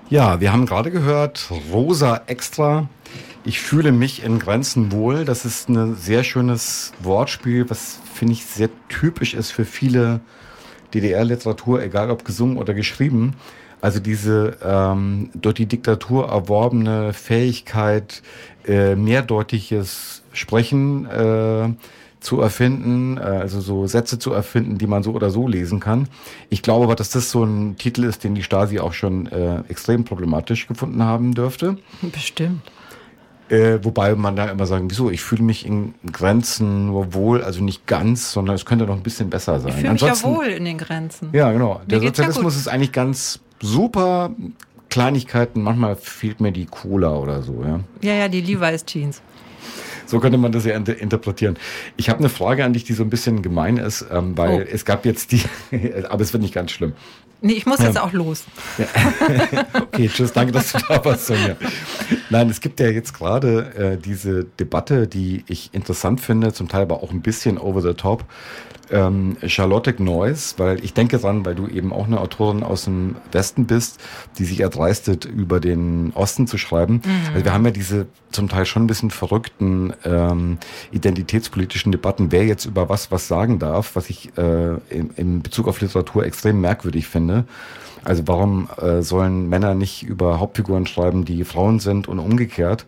Ja, wir haben gerade gehört, Rosa Extra. Ich fühle mich in Grenzen wohl. Das ist ein sehr schönes Wortspiel, was, finde ich, sehr typisch ist für viele DDR-Literatur, egal ob gesungen oder geschrieben. Also diese durch die Diktatur erworbene Fähigkeit, mehrdeutiges Sprechen zu erfinden, also so Sätze zu erfinden, die man so oder so lesen kann. Ich glaube aber, dass das so ein Titel ist, den die Stasi auch schon extrem problematisch gefunden haben dürfte. Bestimmt. Wobei man da immer sagen, wieso, ich fühle mich in Grenzen nur wohl, also nicht ganz, sondern es könnte noch ein bisschen besser sein. Ich fühle mich ja wohl in den Grenzen. Ja, genau. Der geht's Sozialismus ist eigentlich ganz super. Kleinigkeiten, manchmal fehlt mir die Cola oder so. Ja, die Levi's Jeans. So könnte man das ja interpretieren. Ich habe eine Frage an dich, die so ein bisschen gemein ist, weil es gab jetzt aber es wird nicht ganz schlimm. Nee, ich muss jetzt auch los. Ja. Okay, tschüss, danke, dass du da warst, Sonja. Nein, es gibt ja jetzt gerade diese Debatte, die ich interessant finde, zum Teil aber auch ein bisschen over the top. Charlotte Gneuss, weil ich denke dran, weil du eben auch eine Autorin aus dem Westen bist, die sich erdreistet, über den Osten zu schreiben. Mhm. Also wir haben ja diese zum Teil schon ein bisschen verrückten identitätspolitischen Debatten, wer jetzt über was sagen darf, was ich in Bezug auf Literatur extrem merkwürdig finde. Also warum sollen Männer nicht über Hauptfiguren schreiben, die Frauen sind und umgekehrt?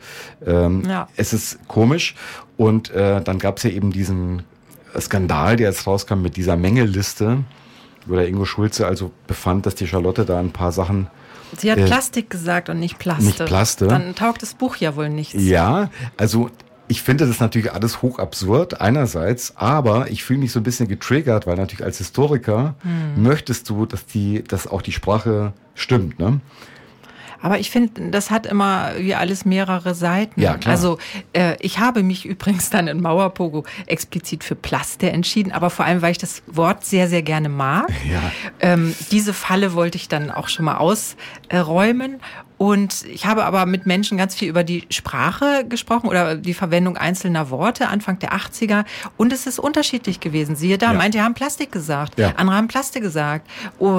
Es ist komisch. Und dann gab es ja eben diesen Skandal, der jetzt rauskam mit dieser Mängelliste, wo der Ingo Schulze also befand, dass die Charlotte da ein paar Sachen... Sie hat Plastik gesagt und nicht Plaste. Nicht Plaste. Dann taugt das Buch ja wohl nichts. Ja, also ich finde das natürlich alles hochabsurd einerseits, aber ich fühle mich so ein bisschen getriggert, weil natürlich als Historiker möchtest du, dass auch die Sprache stimmt, ne? Aber ich finde, das hat immer wie alles mehrere Seiten. Ja, klar. Also ich habe mich übrigens dann in Mauerpogo explizit für Plaste entschieden, aber vor allem, weil ich das Wort sehr, sehr gerne mag. Ja. Diese Falle wollte ich dann auch schon mal ausräumen. Und ich habe aber mit Menschen ganz viel über die Sprache gesprochen oder die Verwendung einzelner Worte Anfang der 80er. Und es ist unterschiedlich gewesen. Siehe da, manche haben Plastik gesagt, andere haben Plaste gesagt.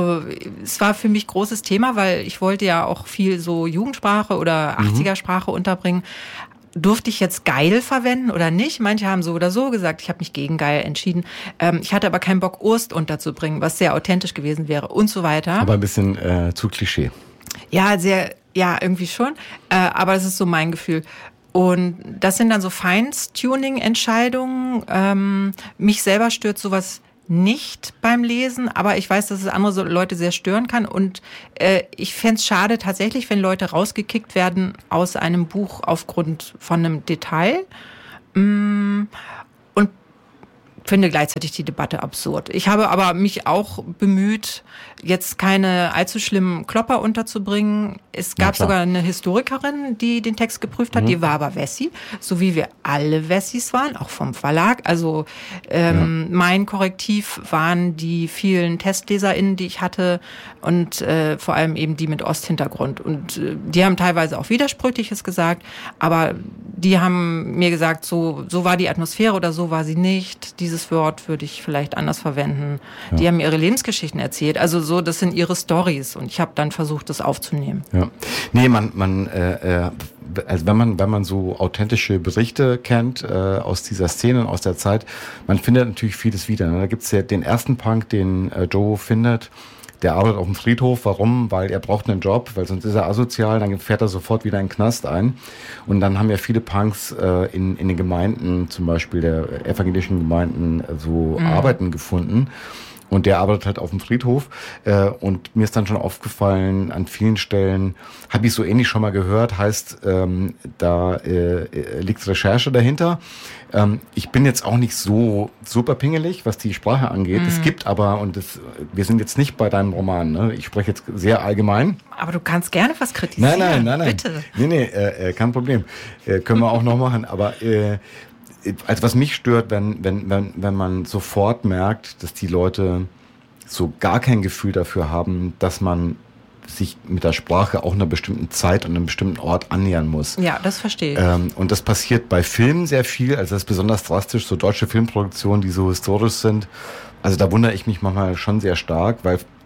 Es war für mich großes Thema, weil ich wollte ja auch viel so Jugendsprache oder 80er-Sprache unterbringen. Durfte ich jetzt geil verwenden oder nicht? Manche haben so oder so gesagt. Ich habe mich gegen geil entschieden. Ich hatte aber keinen Bock, Urst unterzubringen, was sehr authentisch gewesen wäre und so weiter. Aber ein bisschen zu Klischee. Ja, irgendwie schon. Aber das ist so mein Gefühl. Und das sind dann so Feintuning-Entscheidungen. Mich selber stört sowas nicht beim Lesen, aber ich weiß, dass es andere Leute sehr stören kann. Und ich fände es schade tatsächlich, wenn Leute rausgekickt werden aus einem Buch aufgrund von einem Detail. Und finde gleichzeitig die Debatte absurd. Ich habe aber mich auch bemüht, jetzt keine allzu schlimmen Klopper unterzubringen. Es gab sogar eine Historikerin, die den Text geprüft hat, die war aber Wessi, so wie wir alle Wessis waren, auch vom Verlag. Also mein Korrektiv waren die vielen TestleserInnen, die ich hatte und vor allem eben die mit Osthintergrund. Und die haben teilweise auch Widersprüchliches gesagt, aber die haben mir gesagt, so war die Atmosphäre oder so war sie nicht. Dieses Wort würde ich vielleicht anders verwenden. Ja. Die haben ihre Lebensgeschichten erzählt. Also so, das sind ihre Storys und ich habe dann versucht, das aufzunehmen. Ja. Nee, also wenn man so authentische Berichte kennt aus dieser Szene, aus der Zeit, man findet natürlich vieles wieder. Ne? Da gibt's ja den ersten Punk, den Joe findet. Der arbeitet auf dem Friedhof. Warum? Weil er braucht einen Job, weil sonst ist er asozial, dann fährt er sofort wieder in den Knast ein. Und dann haben ja viele Punks in den Gemeinden, zum Beispiel der evangelischen Gemeinden, so Arbeiten gefunden. Und der arbeitet halt auf dem Friedhof. Und mir ist dann schon aufgefallen, an vielen Stellen, habe ich so ähnlich schon mal gehört, heißt, da liegt Recherche dahinter. Ich bin jetzt auch nicht so super pingelig, was die Sprache angeht. Es gibt aber, wir sind jetzt nicht bei deinem Roman, ne? Ich spreche jetzt sehr allgemein. Aber du kannst gerne was kritisieren. Nein. Bitte. Nee, kein Problem. Können wir auch noch machen. Aber also was mich stört, wenn man sofort merkt, dass die Leute so gar kein Gefühl dafür haben, dass man sich mit der Sprache auch einer bestimmten Zeit und einem bestimmten Ort annähern muss. Ja, das verstehe ich. Und das passiert bei Filmen sehr viel, also das ist besonders drastisch, so deutsche Filmproduktionen, die so historisch sind. Also da wundere ich mich manchmal schon sehr stark, weil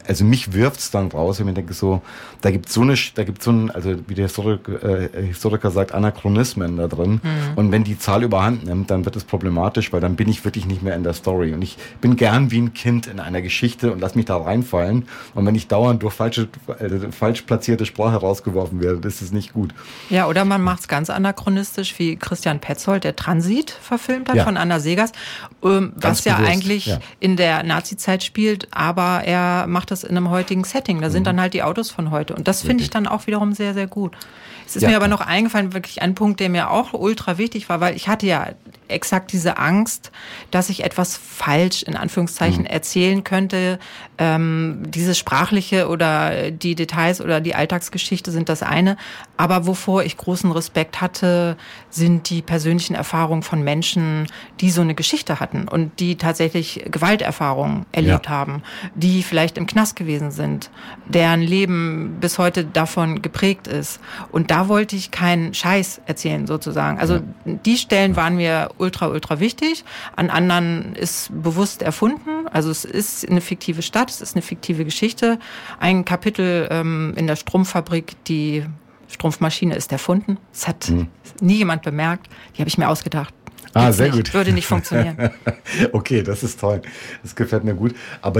also mich wirft's dann raus, wenn ich denke so, da gibt's so ein, also wie der Historiker sagt, Anachronismen da drin. Und wenn die Zahl überhand nimmt, dann wird es problematisch, weil dann bin ich wirklich nicht mehr in der Story. Und ich bin gern wie ein Kind in einer Geschichte und lass mich da reinfallen. Und wenn ich dauernd durch falsch platzierte Sprache rausgeworfen werde, das ist nicht gut. Ja, oder man macht's ganz anachronistisch, wie Christian Petzold, der Transit verfilmt hat, von Anna Segers, was ja eigentlich in der Nazi-Zeit spielt, aber er macht das in einem heutigen Setting. Da sind dann halt die Autos von heute. Und das finde ich dann auch wiederum sehr, sehr gut. Es ist mir aber noch eingefallen, wirklich ein Punkt, der mir auch ultra wichtig war, weil ich hatte ja exakt diese Angst, dass ich etwas falsch, in Anführungszeichen, erzählen könnte. Dieses Sprachliche oder die Details oder die Alltagsgeschichte sind das eine. Aber wovor ich großen Respekt hatte, sind die persönlichen Erfahrungen von Menschen, die so eine Geschichte hatten und die tatsächlich Gewalterfahrungen erlebt haben, die vielleicht im Knast gewesen sind, deren Leben bis heute davon geprägt ist. Und da wollte ich keinen Scheiß erzählen, sozusagen. Also die Stellen waren mir ultra, ultra wichtig. An anderen ist bewusst erfunden. Also es ist eine fiktive Stadt, es ist eine fiktive Geschichte. Ein Kapitel in der Strumpffabrik, die Strumpfmaschine ist erfunden. Das hat nie jemand bemerkt. Die habe ich mir ausgedacht. Sehr gut. Würde nicht funktionieren. Okay, das ist toll. Das gefällt mir gut. Aber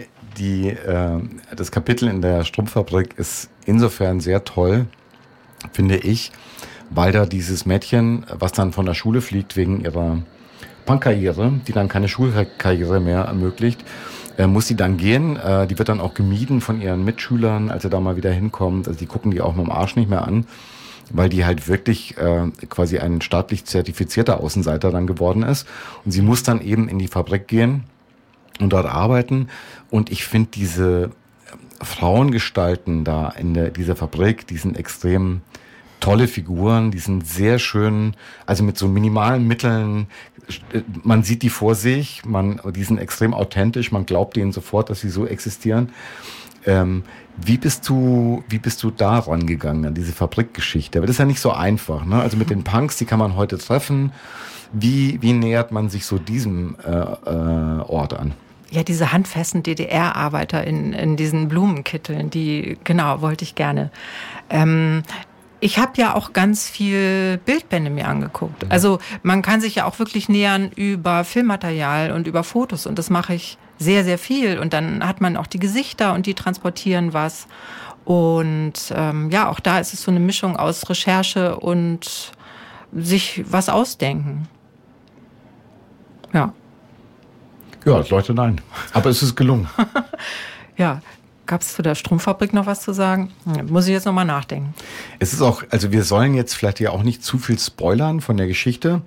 das Kapitel in der Strumpffabrik ist insofern sehr toll, finde ich, weil da dieses Mädchen, was dann von der Schule fliegt wegen ihrer Punkkarriere, die dann keine Schulkarriere mehr ermöglicht, muss sie dann gehen. Die wird dann auch gemieden von ihren Mitschülern, als er da mal wieder hinkommt. Also die gucken die auch mit dem Arsch nicht mehr an, weil die halt wirklich quasi ein staatlich zertifizierter Außenseiter dann geworden ist. Und sie muss dann eben in die Fabrik gehen und dort arbeiten. Und ich finde diese Frauengestalten da in dieser Fabrik, die sind extrem tolle Figuren, die sind sehr schön, also mit so minimalen Mitteln, man sieht die vor sich, die sind extrem authentisch, man glaubt denen sofort, dass sie so existieren. Wie bist du da rangegangen an diese Fabrikgeschichte? Aber das ist ja nicht so einfach, ne? Also mit den Punks, die kann man heute treffen. Wie nähert man sich so diesem Ort an? Ja, diese handfesten DDR-Arbeiter in diesen Blumenkitteln, wollte ich gerne. Ich habe ja auch ganz viel Bildbände mir angeguckt. Also man kann sich ja auch wirklich nähern über Filmmaterial und über Fotos. Und das mache ich sehr, sehr viel. Und dann hat man auch die Gesichter und die transportieren was. Und auch da ist es so eine Mischung aus Recherche und sich was ausdenken. Ja. Ja, das leuchtet ein. Aber es ist gelungen. Ja. Gab es zu der Strumpffabrik noch was zu sagen? Muss ich jetzt nochmal nachdenken. Es ist auch, also wir sollen jetzt vielleicht ja auch nicht zu viel spoilern von der Geschichte.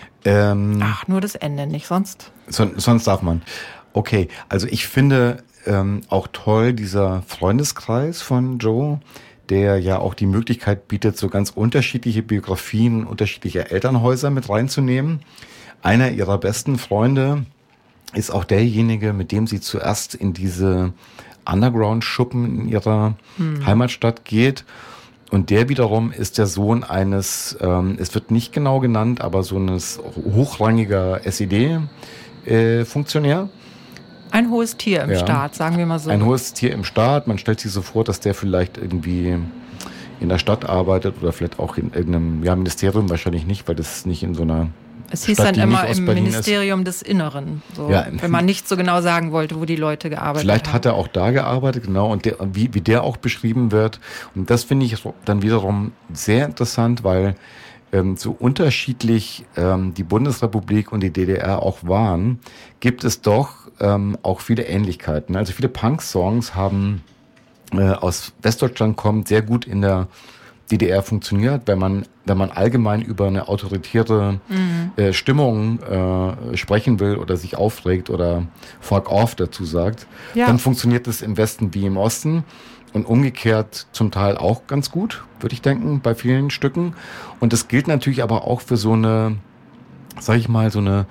Nur das Ende, nicht sonst? Sonst darf man. Okay, also ich finde auch toll dieser Freundeskreis von Joe, der ja auch die Möglichkeit bietet, so ganz unterschiedliche Biografien unterschiedlicher Elternhäuser mit reinzunehmen. Einer ihrer besten Freunde ist auch derjenige, mit dem sie zuerst in diese Underground-Schuppen in ihrer Heimatstadt geht. Und der wiederum ist der Sohn eines, es wird nicht genau genannt, aber so eines hochrangiger SED-Funktionär. Ein hohes Tier im Staat, sagen wir mal so. Ein hohes Tier im Staat. Man stellt sich so vor, dass der vielleicht irgendwie in der Stadt arbeitet oder vielleicht auch in irgendeinem Ministerium, wahrscheinlich nicht, weil das nicht in so einer Es hieß Stadt, dann immer im Berlin Ministerium des Inneren, so, wenn man nicht so genau sagen wollte, wo die Leute gearbeitet haben. Vielleicht hat er auch da gearbeitet, genau, und wie der auch beschrieben wird. Und das finde ich dann wiederum sehr interessant, weil so unterschiedlich die Bundesrepublik und die DDR auch waren, gibt es doch auch viele Ähnlichkeiten. Also viele Punk-Songs haben aus Westdeutschland kommt, sehr gut in der DDR funktioniert, wenn man allgemein über eine autoritäre Stimmung sprechen will oder sich aufregt oder fuck off dazu sagt, dann funktioniert es im Westen wie im Osten und umgekehrt zum Teil auch ganz gut, würde ich denken, bei vielen Stücken. Und das gilt natürlich aber auch für so eine, sag ich mal, so eine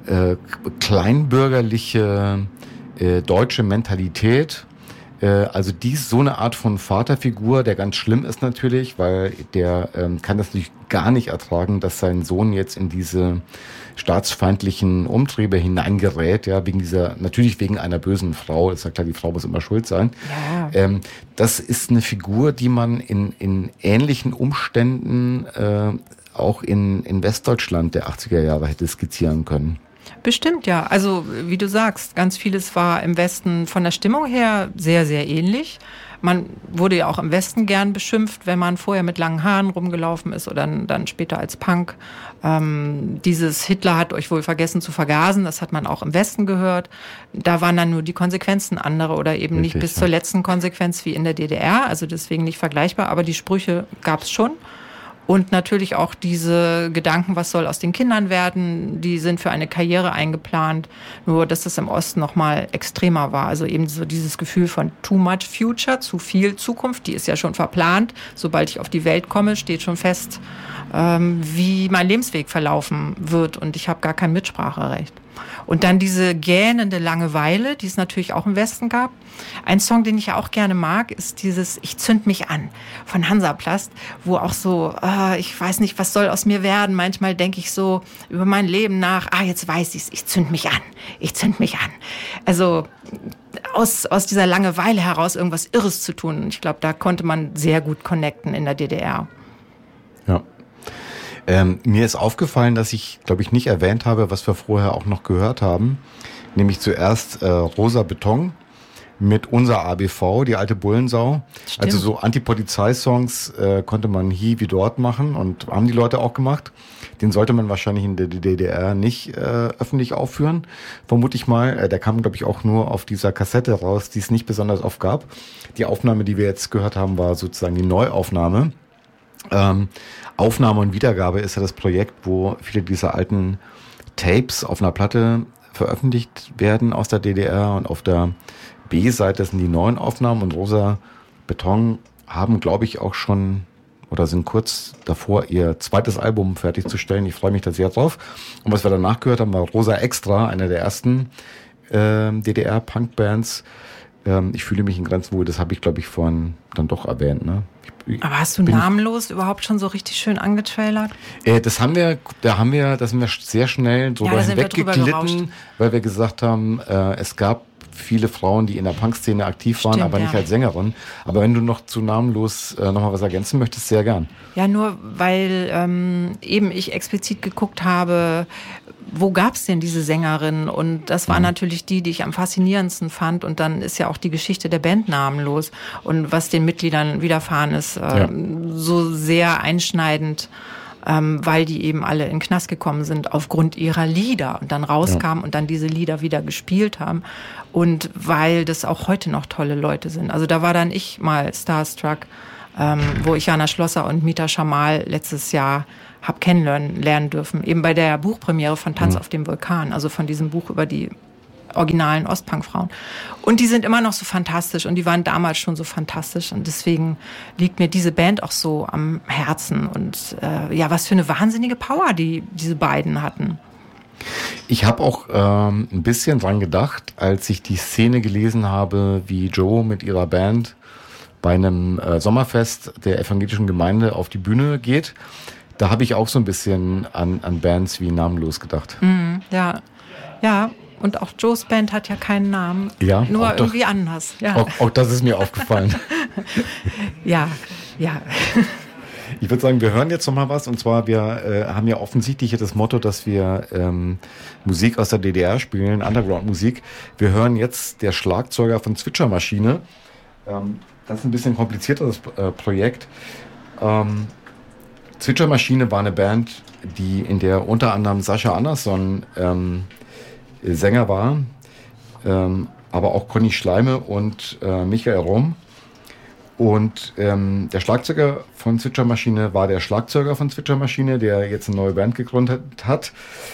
kleinbürgerliche deutsche Mentalität. Also so eine Art von Vaterfigur, der ganz schlimm ist natürlich, weil der kann das natürlich gar nicht ertragen, dass sein Sohn jetzt in diese staatsfeindlichen Umtriebe hineingerät, ja, natürlich wegen einer bösen Frau. Ist ja klar, die Frau muss immer schuld sein. Ja. Das ist eine Figur, die man in ähnlichen Umständen auch in Westdeutschland der 80er Jahre hätte skizzieren können. Bestimmt, ja. Also, wie du sagst, ganz vieles war im Westen von der Stimmung her sehr, sehr ähnlich. Man wurde ja auch im Westen gern beschimpft, wenn man vorher mit langen Haaren rumgelaufen ist oder dann später als Punk. Dieses Hitler hat euch wohl vergessen zu vergasen, das hat man auch im Westen gehört. Da waren dann nur die Konsequenzen andere oder eben Richtig, nicht bis zur letzten Konsequenz wie in der DDR. Also deswegen nicht vergleichbar, aber die Sprüche gab es schon. Und natürlich auch diese Gedanken, was soll aus den Kindern werden, die sind für eine Karriere eingeplant. Nur, dass das im Osten noch mal extremer war. Also eben so dieses Gefühl von too much future, zu viel Zukunft, die ist ja schon verplant. Sobald ich auf die Welt komme, steht schon fest, wie mein Lebensweg verlaufen wird. Und ich habe gar kein Mitspracherecht. Und dann diese gähnende Langeweile, die es natürlich auch im Westen gab. Ein Song, den ich ja auch gerne mag, ist dieses Ich zünd mich an von Hansaplast, wo auch so, ich weiß nicht, was soll aus mir werden. Manchmal denke ich so über mein Leben nach, jetzt weiß ich's, ich zünd mich an, ich zünd mich an. Also aus dieser Langeweile heraus irgendwas Irres zu tun. Und ich glaube, da konnte man sehr gut connecten in der DDR. Ja. Mir ist aufgefallen, dass ich, glaube ich, nicht erwähnt habe, was wir vorher auch noch gehört haben. Nämlich zuerst Rosa Beton mit Unser ABV, die alte Bullensau. Stimmt. Also so Anti-Polizei-Songs konnte man hier wie dort machen und haben die Leute auch gemacht. Den sollte man wahrscheinlich in der DDR nicht öffentlich aufführen, vermute ich mal. Der kam, glaube ich, auch nur auf dieser Kassette raus, die es nicht besonders oft gab. Die Aufnahme, die wir jetzt gehört haben, war sozusagen die Neuaufnahme. Aufnahme und Wiedergabe ist ja das Projekt, wo viele dieser alten Tapes auf einer Platte veröffentlicht werden aus der DDR, und auf der B-Seite sind die neuen Aufnahmen, und Rosa Beton haben, glaube ich, auch schon oder sind kurz davor, ihr zweites Album fertigzustellen. Ich freue mich da sehr drauf. Und was wir danach gehört haben, war Rosa Extra, einer der ersten DDR-Punk-Bands. Ich fühle mich in Grenzen wohl, das habe ich, glaube ich, vorhin dann doch erwähnt, ne? Aber hast du Namenlos überhaupt schon so richtig schön angetrailert? Da sind wir sehr schnell drüber hinweggeglitten, weil wir gesagt haben, es gab viele Frauen, die in der Punkszene aktiv waren, aber nicht als Sängerin. Aber wenn du noch zu Namenlos nochmal was ergänzen möchtest, sehr gern. Ja, nur weil eben ich explizit geguckt habe, wo gab's denn diese Sängerin? Und das war natürlich die ich am faszinierendsten fand. Und dann ist ja auch die Geschichte der Band Namenlos. Und was den Mitgliedern widerfahren ist, so sehr einschneidend, weil die eben alle in den Knast gekommen sind aufgrund ihrer Lieder und dann rauskamen und dann diese Lieder wieder gespielt haben. Und weil das auch heute noch tolle Leute sind. Also da war dann ich mal starstruck, wo ich Jana Schlosser und Mita Schamal letztes Jahr habe kennenlernen dürfen, eben bei der Buchpremiere von Tanz auf dem Vulkan, also von diesem Buch über die originalen Ostpunk-Frauen. Und die sind immer noch so fantastisch und die waren damals schon so fantastisch und deswegen liegt mir diese Band auch so am Herzen und was für eine wahnsinnige Power diese beiden hatten. Ich habe auch ein bisschen dran gedacht, als ich die Szene gelesen habe, wie Joe mit ihrer Band bei einem Sommerfest der evangelischen Gemeinde auf die Bühne geht. Da habe ich auch so ein bisschen an Bands wie Namenlos gedacht. Ja. Und auch Joes Band hat ja keinen Namen. Ja, nur irgendwie anders. Ja. Auch das ist mir aufgefallen. Ja. Ich würde sagen, wir hören jetzt noch mal was. Und zwar, wir haben ja offensichtlich das Motto, dass wir Musik aus der DDR spielen, Underground-Musik. Wir hören jetzt der Schlagzeuger von Zwitschermaschine. Das ist ein bisschen komplizierteres Projekt. Zwitschermaschine war eine Band, in der unter anderem Sascha Andersson Sänger war, aber auch Conny Schleime und Michael Rom. Und der Schlagzeuger von Zwitschermaschine war der Schlagzeuger von Zwitschermaschine, der jetzt eine neue Band gegründet hat.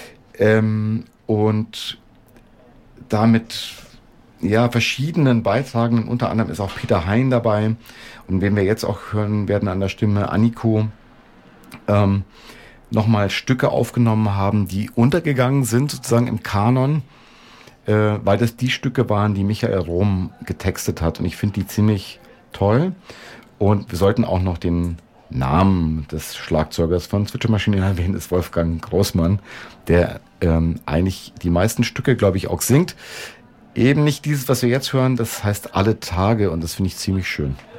Und damit verschiedenen Beitragenden, unter anderem ist auch Peter Hein dabei. Und wen wir jetzt auch hören werden an der Stimme, Anniko, nochmal Stücke aufgenommen haben, die untergegangen sind sozusagen im Kanon, weil das die Stücke waren, die Michael Rom getextet hat. Und ich finde die ziemlich toll. Und wir sollten auch noch den Namen des Schlagzeugers von Zwitschermaschinen erwähnt, ist Wolfgang Großmann, der eigentlich die meisten Stücke, glaube ich, auch singt. Eben nicht dieses, was wir jetzt hören, das heißt Alle Tage und das finde ich ziemlich schön.